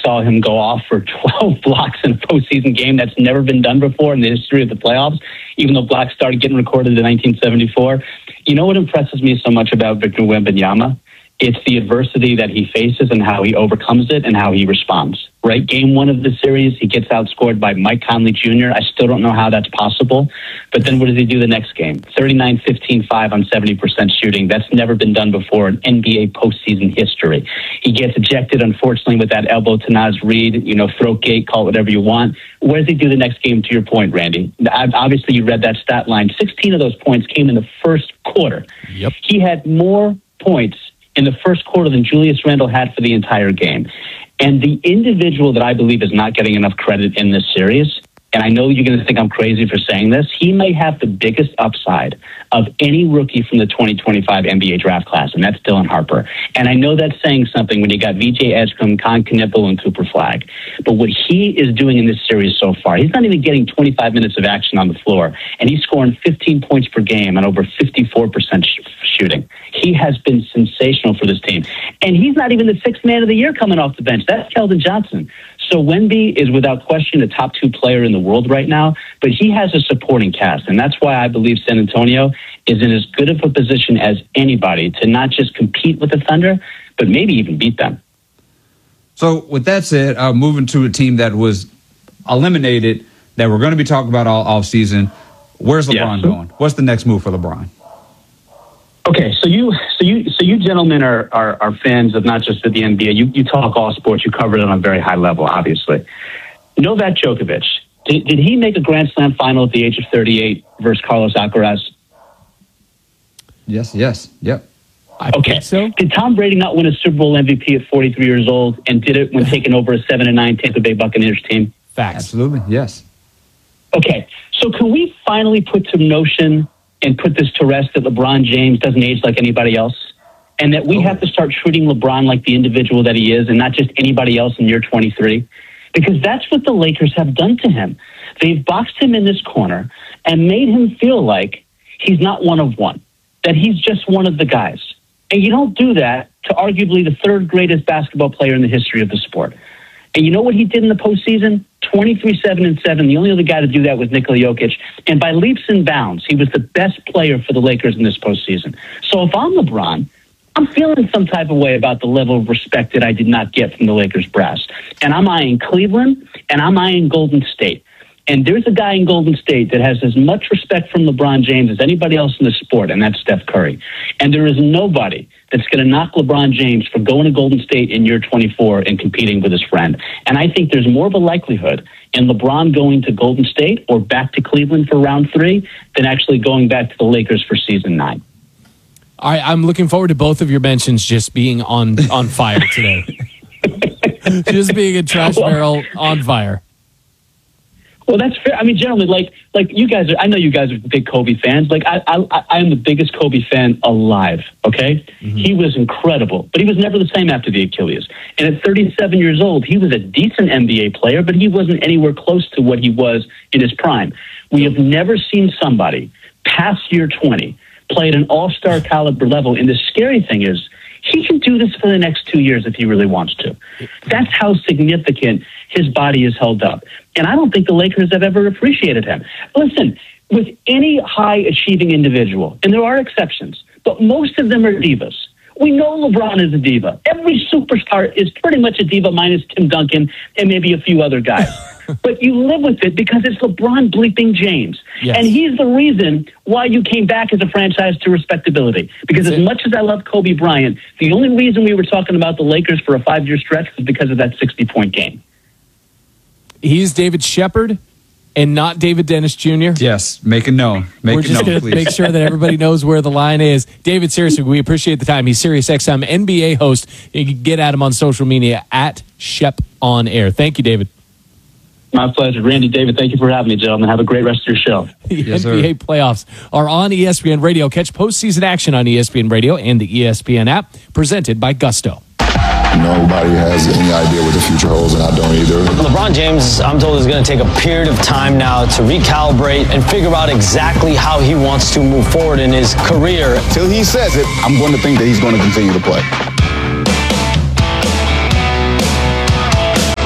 saw him go off for 12 blocks in a postseason game. That's never been done before in the history of the playoffs, even though blocks started getting recorded in 1974. You know what impresses me so much about Victor Wembanyama? It's the adversity that he faces and how he overcomes it and how he responds. Right? Game one of the series, he gets outscored by Mike Conley Jr. I still don't know how that's possible. But then what does he do the next game? 39-15-5 on 70% shooting. That's never been done before in NBA postseason history. He gets ejected, unfortunately, with that elbow to Naz Reid, throat gate, call it whatever you want. Where does he do the next game, to your point, Randy? Obviously, you read that stat line. 16 of those points came in the first quarter. Yep. He had more points in the first quarter than Julius Randle had for the entire game. And the individual that I believe is not getting enough credit in this series, and I know you're going to think I'm crazy for saying this, he may have the biggest upside of any rookie from the 2025 NBA draft class, and that's Dylan Harper. And I know that's saying something when you got VJ Edgecombe, Con Knipple, and Cooper Flagg. But what he is doing in this series so far, he's not even getting 25 minutes of action on the floor, and he's scoring 15 points per game and over 54% shooting. He has been sensational for this team. And he's not even the sixth man of the year coming off the bench. That's Keldon Johnson. So Wemby is without question a top 2 player in the world right now, but he has a supporting cast. And that's why I believe San Antonio is in as good of a position as anybody to not just compete with the Thunder, but maybe even beat them. So with that said, moving to a team that was eliminated, that we're going to be talking about all offseason, where's LeBron going? What's the next move for LeBron? Okay, so you gentlemen are fans of not just of the NBA. You talk all sports. You cover it on a very high level, obviously. Novak Djokovic, did he make a Grand Slam final at the age of 38 versus Carlos Alcaraz? Yes, yep. I think so. Did Tom Brady not win a Super Bowl MVP at 43 years old and did it when taking over a 7-9 Tampa Bay Buccaneers team? Facts. Absolutely, yes. Okay, so can we finally put to notion and put this to rest that LeBron James doesn't age like anybody else, and that we have to start treating LeBron like the individual that he is and not just anybody else in year 23? Because that's what the Lakers have done to him. They've boxed him in this corner and made him feel like he's not one of one, that he's just one of the guys. And you don't do that to arguably the third greatest basketball player in the history of the sport. And you know what he did in the postseason? 23-7-7. The only other guy to do that was Nikola Jokic. And by leaps and bounds, he was the best player for the Lakers in this postseason. So if I'm LeBron, I'm feeling some type of way about the level of respect that I did not get from the Lakers brass. And I'm eyeing Cleveland, and I'm eyeing Golden State. And there's a guy in Golden State that has as much respect from LeBron James as anybody else in the sport, and that's Steph Curry. And there is nobody that's going to knock LeBron James for going to Golden State in year 24 and competing with his friend. And I think there's more of a likelihood in LeBron going to Golden State or back to Cleveland for round 3 than actually going back to the Lakers for season 9. All right, I'm looking forward to both of your mentions just being on fire today. Just being a trash barrel on fire. Well, that's fair. I mean, gentlemen, like you guys are, I know you guys are big Kobe fans. Like I am the biggest Kobe fan alive. Okay. Mm-hmm. He was incredible, but he was never the same after the Achilles. And at 37 years old, he was a decent NBA player, but he wasn't anywhere close to what he was in his prime. We have never seen somebody past year 20 play at an all-star caliber level. And the scary thing is, he can do this for the next 2 years if he really wants to. That's how significant his body is held up. And I don't think the Lakers have ever appreciated him. Listen, with any high-achieving individual, and there are exceptions, but most of them are divas. We know LeBron is a diva. Every superstar is pretty much a diva minus Tim Duncan and maybe a few other guys. But you live with it because it's LeBron bleeping James. Yes. And he's the reason why you came back as a franchise to respectability. Because as much as I love Kobe Bryant, the only reason we were talking about the Lakers for a 5-year stretch was because of that 60-point game. He's David Shepard and not David Dennis Jr.? Yes, make it known. We're just going to make sure that everybody knows where the line is. David, seriously, we appreciate the time. He's SiriusXM NBA host. You can get at him on social media at Shep On Air. Thank you, David. My pleasure. Randy, David, thank you for having me, gentlemen. Have a great rest of your show. The NBA playoffs are on ESPN Radio. Catch postseason action on ESPN Radio and the ESPN app, presented by Gusto. Nobody has any idea what the future holds, and I don't either. LeBron James, I'm told, is going to take a period of time now to recalibrate and figure out exactly how he wants to move forward in his career. Till he says it, I'm going to think that he's going to continue to play.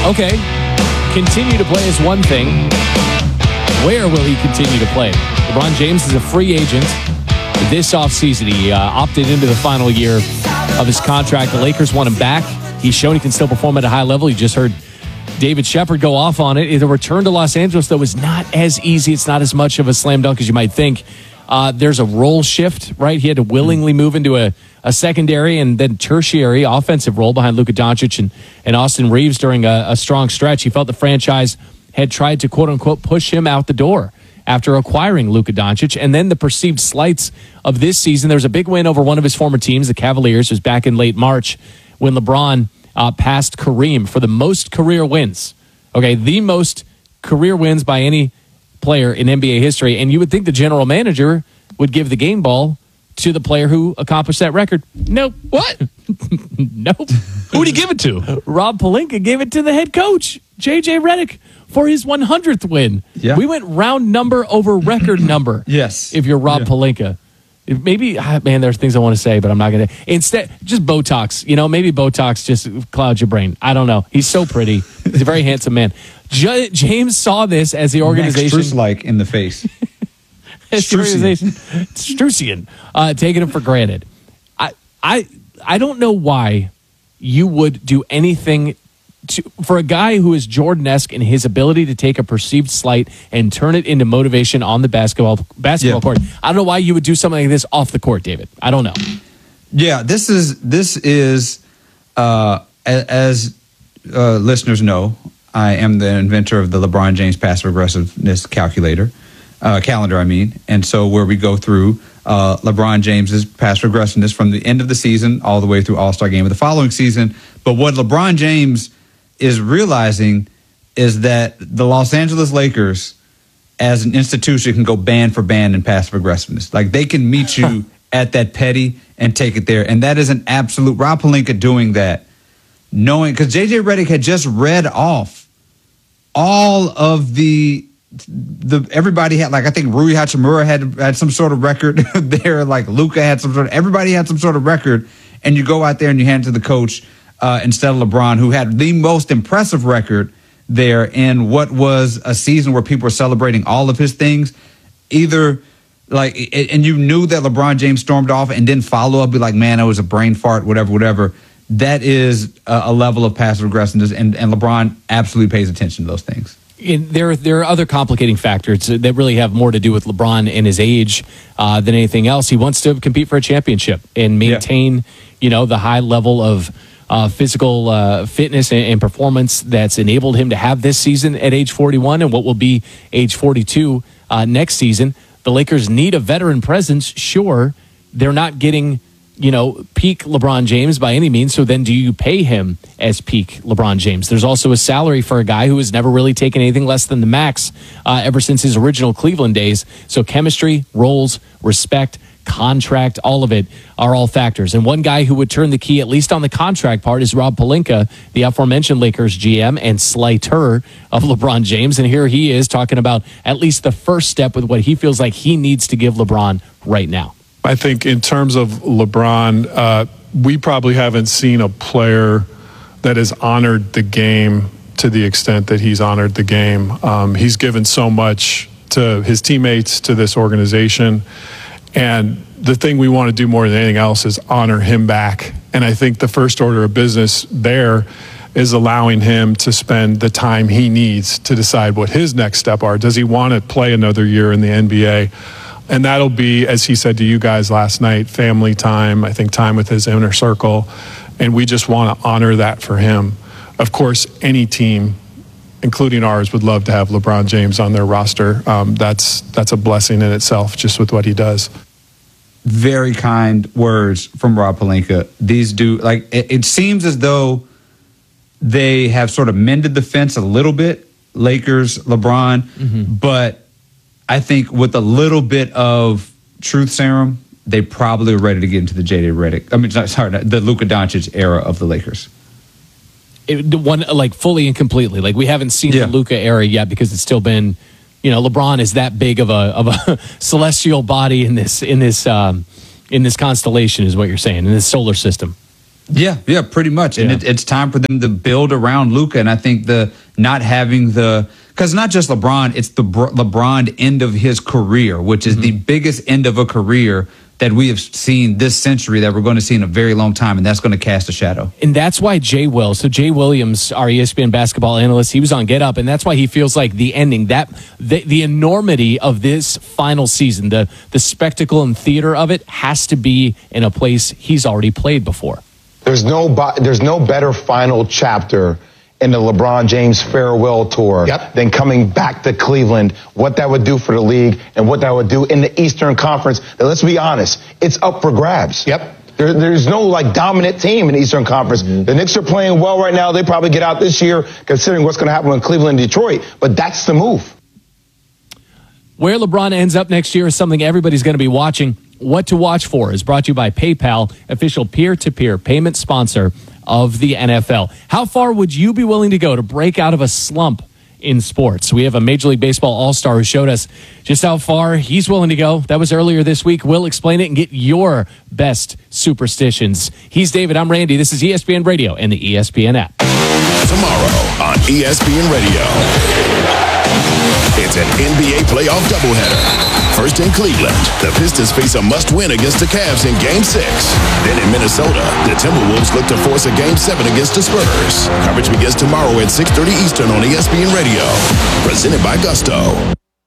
Okay, continue to play is one thing. Where will he continue to play? LeBron James is a free agent this offseason. He opted into the final year of his contract. The Lakers want him back. He's shown he can still perform at a high level. You just heard David Shepard go off on it. The return to Los Angeles, though, is not as easy. It's not as much of a slam dunk as you might think. There's a role shift, right? He had to willingly move into a secondary and then tertiary offensive role behind Luka Doncic and Austin Reeves during a strong stretch. He felt the franchise had tried to, quote-unquote, push him out the door after acquiring Luka Doncic. And then the perceived slights of this season. There was a big win over one of his former teams, the Cavaliers. It was back in late March when LeBron passed Kareem for the most career wins. Okay, the most career wins by any player in NBA history. And you would think the general manager would give the game ball to the player who accomplished that record. Nope. What? Nope. Who would he give it to? Rob Pelinka gave it to the head coach, J.J. Redick, for his 100th win. Yeah. We went round number over record number. Yes. If you're Rob Pelinka. Maybe, man, there's things I want to say, but I'm not going to. Instead, just Botox. Maybe Botox just clouds your brain. I don't know. He's so pretty. He's a very handsome man. James saw this as the organization. Max Strus-like in the face. Strusian, taking him for granted. I don't know why you would do anything for a guy who is Jordan-esque in his ability to take a perceived slight and turn it into motivation on the basketball court. I don't know why you would do something like this off the court, David. I don't know. Yeah, this is as listeners know, I am the inventor of the LeBron James passive aggressiveness calendar. And so where we go through LeBron James's passive aggressiveness from the end of the season all the way through All-Star game of the following season. But what LeBron James is realizing is that the Los Angeles Lakers as an institution can go band for band in passive aggressiveness. Like they can meet you at that petty and take it there. And that is an absolute Rob Pelinka doing that, knowing because J.J. Redick had just read off all of the everybody had, like, I think Rui Hachimura had some sort of record there, like Luka had everybody had some sort of record, and you go out there and you hand it to the coach instead of LeBron, who had the most impressive record there in what was a season where people were celebrating all of his things, either like, and you knew that LeBron James stormed off and didn't follow up, be like, man, it was a brain fart, whatever. That is a level of passive aggressiveness, and LeBron absolutely pays attention to those things. There are other complicating factors that really have more to do with LeBron and his age than anything else. He wants to compete for a championship and maintain, the high level of physical fitness and performance that's enabled him to have this season at age 41 and what will be age 42 next season. The Lakers need a veteran presence. Sure, they're not getting peak LeBron James by any means. So then do you pay him as peak LeBron James? There's also a salary for a guy who has never really taken anything less than the max ever since his original Cleveland days. So chemistry, roles, respect, contract, all of it are all factors. And one guy who would turn the key, at least on the contract part, is Rob Pelinka, the aforementioned Lakers GM and slighter of LeBron James. And here he is talking about at least the first step with what he feels like he needs to give LeBron right now. I think in terms of LeBron, we probably haven't seen a player that has honored the game to the extent that he's honored the game. He's given so much to his teammates, to this organization. And the thing we want to do more than anything else is honor him back. And I think the first order of business there is allowing him to spend the time he needs to decide what his next step are. Does he want to play another year in the NBA? And that'll be, as he said to you guys last night, family time, I think time with his inner circle. And we just want to honor that for him. Of course, any team, including ours, would love to have LeBron James on their roster. That's a blessing in itself, just with what he does. Very kind words from Rob Pelinka. These it seems as though they have sort of mended the fence a little bit, Lakers, LeBron, but I think with a little bit of truth serum, they probably are ready to get into the J.J. Redick. The Luka Doncic era of the Lakers. Fully and completely. Like, we haven't seen the Luka era yet because it's still been, LeBron is that big of a celestial body in this constellation, is what you're saying, in this solar system. Yeah, pretty much. And it's time for them to build around Luka. And I think because not just LeBron, it's the LeBron end of his career, which is the biggest end of a career that we have seen this century, that we're going to see in a very long time, and that's going to cast a shadow. And that's why Jay Williams, our ESPN basketball analyst, he was on Get Up, and that's why he feels like the ending, that the enormity of this final season, the spectacle and theater of it has to be in a place he's already played before. There's no better final chapter in the LeBron James farewell tour than coming back to Cleveland, what that would do for the league and what that would do in the Eastern Conference. And let's be honest, it's up for grabs. There's no dominant team in the Eastern Conference. The Knicks are playing well right now. They probably get out this year considering what's going to happen in Cleveland and Detroit, but that's the move. Where LeBron ends up next year is something everybody's going to be watching. What to watch for is brought to you by PayPal, official peer-to-peer payment sponsor of the NFL. How far would you be willing to go to break out of a slump in sports? We have a Major League Baseball All-Star who showed us just how far he's willing to go. That was earlier this week. We'll explain it and get your best superstitions. He's David. I'm Randy. This is ESPN Radio and the ESPN app. Tomorrow on ESPN Radio. It's an NBA playoff doubleheader. First in Cleveland, the Pistons face a must-win against the Cavs in Game 6. Then in Minnesota, the Timberwolves look to force a Game 7 against the Spurs. Coverage begins tomorrow at 6:30 Eastern on ESPN Radio. Presented by Gusto.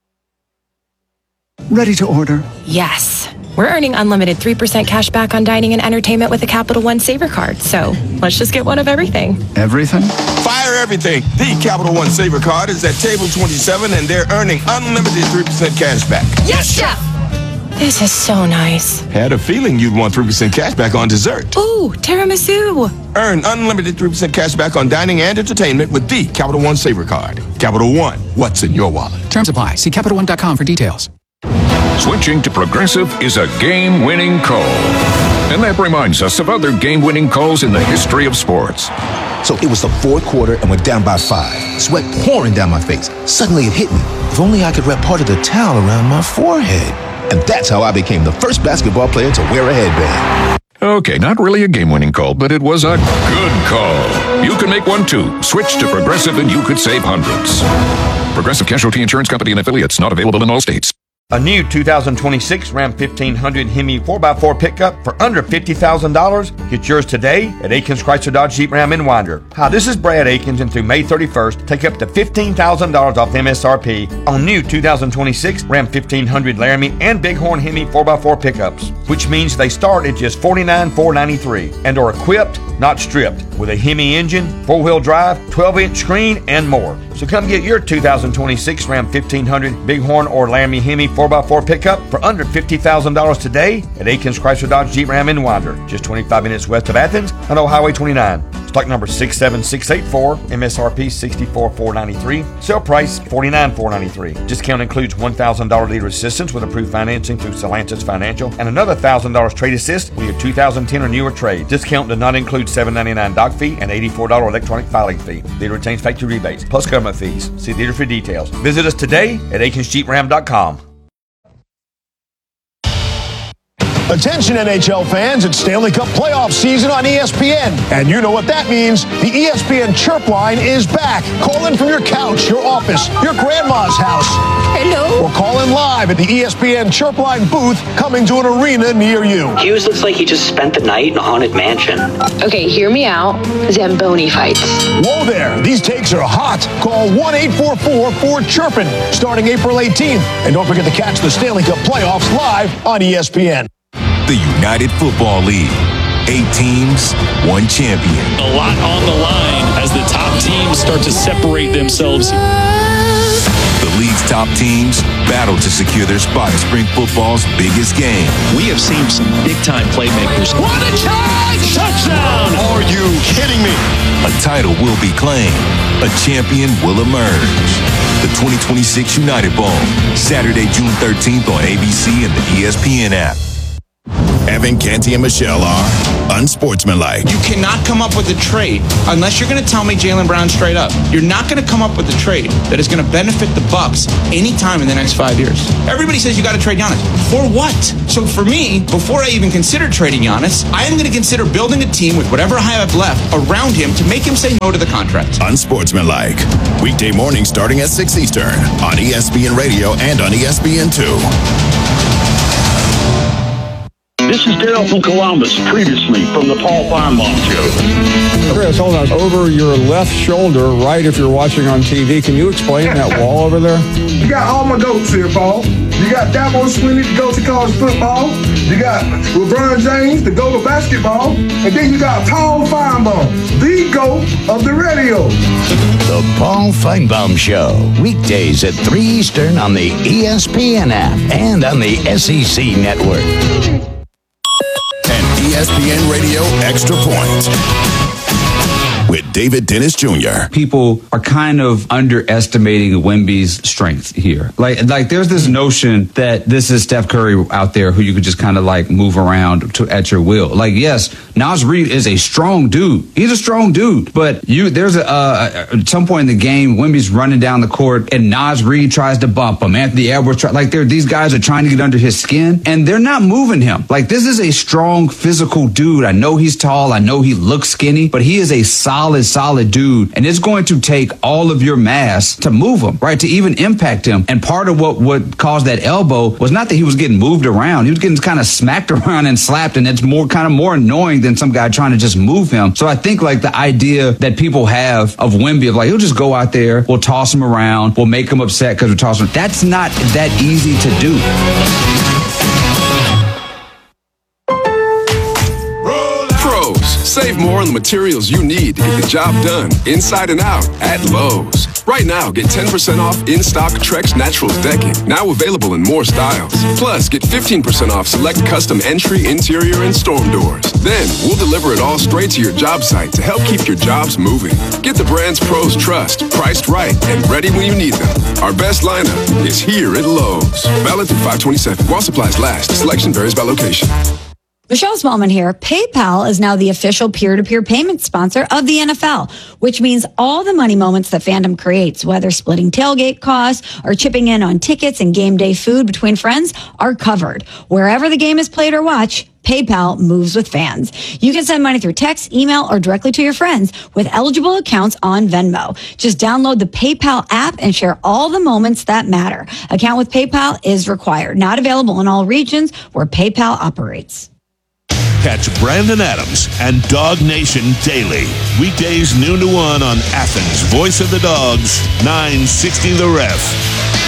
Ready to order? Yes. We're earning unlimited 3% cash back on dining and entertainment with a Capital One Saver card. So let's just get one of everything. Everything? Fire everything. The Capital One Saver card is at table 27, and they're earning unlimited 3% cash back. Yes, Chef! This is so nice. Had a feeling you'd want 3% cash back on dessert. Ooh, tiramisu. Earn unlimited 3% cash back on dining and entertainment with the Capital One Saver card. Capital One, what's in your wallet? Terms apply. See CapitalOne.com for details. Switching to Progressive is a game-winning call. And that reminds us of other game-winning calls in the history of sports. So it was the fourth quarter and we're down by 5. Sweat pouring down my face. Suddenly it hit me. If only I could wrap part of the towel around my forehead. And that's how I became the first basketball player to wear a headband. Okay, not really a game-winning call, but it was a good call. You can make one too. Switch to Progressive and you could save hundreds. Progressive Casualty Insurance Company and affiliates, not available in all states. A new 2026 Ram 1500 Hemi 4x4 pickup for under $50,000. Get yours today at Akins Chrysler Dodge Jeep Ram in Winder. Hi, this is Brad Akins, and through May 31st, take up to $15,000 off MSRP on new 2026 Ram 1500 Laramie and Bighorn Hemi 4x4 pickups, which means they start at just $49,493 and are equipped, not stripped, with a Hemi engine, 4-wheel drive, 12-inch screen, and more. So come get your 2026 Ram 1500 Bighorn or Laramie Hemi 4x4 pickup for under $50,000 today at Akins Chrysler Dodge Jeep Ram in Winder, just 25 minutes west of Athens on Old Highway 29. Stock number 67684, MSRP $64,493, sale price $49,493. Discount includes $1,000 leader assistance with approved financing through Stellantis Financial and another $1,000 trade assist with your 2010 or newer trade. Discount does not include $7.99 doc fee and $84 electronic filing fee. Leader retains factory rebates plus government fees. See dealer for details. Visit us today at AkinsJeepRam.com. Attention NHL fans, it's Stanley Cup playoff season on ESPN. And you know what that means. The ESPN Chirp line is back. Call in from your couch, your office, your grandma's house. Hello. Or call in live at the ESPN Chirp line booth coming to an arena near you. Hughes looks like he just spent the night in a haunted mansion. Okay, hear me out. Zamboni fights. Whoa there, these takes are hot. Call 1-844-4CHIRPIN starting April 18th. And don't forget to catch the Stanley Cup playoffs live on ESPN. The United Football League. 8 teams, 1 champion. A lot on the line as the top teams start to separate themselves. The league's top teams battle to secure their spot in spring football's biggest game. We have seen some big-time playmakers. What a charge! Touchdown! Are you kidding me? A title will be claimed. A champion will emerge. The 2026 United Bowl, Saturday, June 13th on ABC and the ESPN app. Evan, Canty, and Michelle are unsportsmanlike. You cannot come up with a trade unless you're going to tell me Jaylen Brown straight up. You're not going to come up with a trade that is going to benefit the Bucks anytime in the next 5 years. Everybody says you got to trade Giannis. For what? So for me, before I even consider trading Giannis, I am going to consider building a team with whatever I have left around him to make him say no to the contract. Unsportsmanlike. Weekday morning starting at 6 Eastern on ESPN Radio and on ESPN2. This is Dale from Columbus, previously from the Paul Feinbaum Show. Chris, hold on. Over your left shoulder, right if you're watching on TV, can you explain that wall over there? You got all my goats here, Paul. You got Dabo Swinney, the GOAT to college football. You got LeBron James, the GOAT of basketball. And then you got Paul Feinbaum, the GOAT of the radio. The Paul Feinbaum Show, weekdays at 3 Eastern on the ESPN app and on the SEC Network. And ESPN Radio Extra Point with David Dennis Jr. People are kind of underestimating Wemby's strength here. Like there's this notion that this is Steph Curry out there who you could just kind of like move around at your will. Like, yes, Naz Reid is a strong dude. He's a strong dude. But there's at some point in the game, Wemby's running down the court and Naz Reid tries to bump him. Anthony Edwards, these guys are trying to get under his skin and they're not moving him. Like, this is a strong physical dude. I know he's tall. I know he looks skinny, but he is a solid dude. And it's going to take all of your mass to move him, right? To even impact him. And part of what caused that elbow was not that he was getting moved around. He was getting kind of smacked around and slapped. And it's more annoying than some guy trying to just move him. So I think like the idea that people have of Wemby of like, he'll just go out there, we'll toss him around, we'll make him upset because we're tossing him. That's not that easy to do. Save more on the materials you need to get the job done inside and out at Lowe's. Right now, get 10% off in-stock Trex Naturals decking, now available in more styles. Plus, get 15% off select custom entry, interior, and storm doors. Then, we'll deliver it all straight to your job site to help keep your jobs moving. Get the brands pros trust, priced right, and ready when you need them. Our best lineup is here at Lowe's. Valid through 5/27. While supplies last. Selection varies by location. Michelle Smallman here. PayPal is now the official peer-to-peer payment sponsor of the NFL, which means all the money moments that fandom creates, whether splitting tailgate costs or chipping in on tickets and game day food between friends, are covered. Wherever the game is played or watched, PayPal moves with fans. You can send money through text, email, or directly to your friends with eligible accounts on Venmo. Just download the PayPal app and share all the moments that matter. Account with PayPal is required. Not available in all regions where PayPal operates. Catch Brandon Adams and Dog Nation daily. Weekdays noon to 1 on Athens' Voice of the Dogs, 960 The Ref.